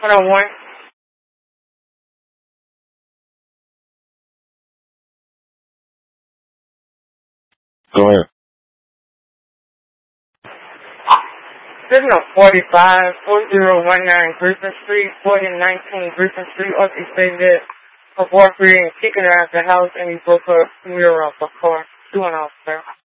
101. Go ahead. Signal 45, 4019 Griffin Street, 4019 Griffin Street. Also, you say that a boyfriend kicking her out the house and he broke her mirror off her car. Doing off, sir.